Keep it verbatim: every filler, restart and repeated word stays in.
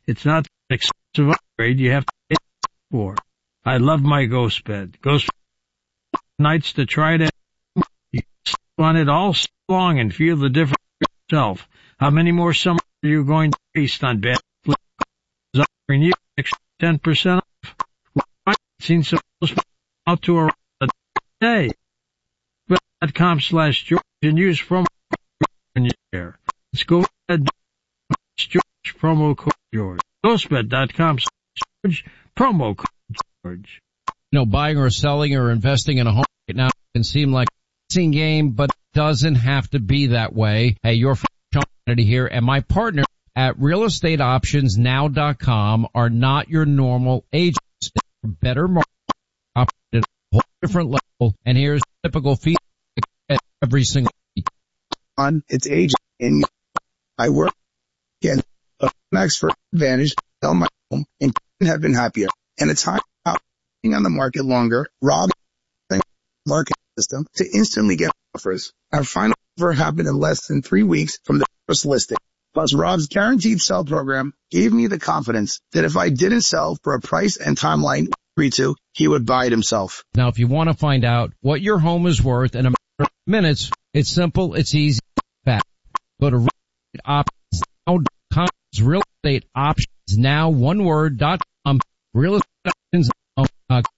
It's not an expensive upgrade you have to pay for. I love my ghost bed. Ghost nights to try it. You can sleep on it all long and feel the difference yourself. How many more summers are you going to waste on bad sleep? Offering you extra ten percent off. I've seen some out to around a day. dot com slash George and use promo code in your share. Let's go ahead. George, promo code George. Ghostbed dot com slash George, promo code George. You know, buying or selling or investing in a home right now can seem like a guessing game, but it doesn't have to be that way. Hey, your friend Sean Kennedy here, and my partner at real estate options now dot com are not your normal agents. They're better market, operated at a whole different level, and here's typical feedback every single week. On its agent, and I work again a expert advantage to sell my home and couldn't have been happier. And it's time out being on the market longer. Rob market system to instantly get offers. Our final offer happened in less than three weeks from the first listing. Plus, Rob's guaranteed sell program gave me the confidence that if I didn't sell for a price and timeline we agreed to, he would buy it himself. Now, if you want to find out what your home is worth in a matter of minutes, it's simple, it's easy, fast. Go to real estate options now dot com. Real estate options now, one word, dot com. Real estate options now dot com.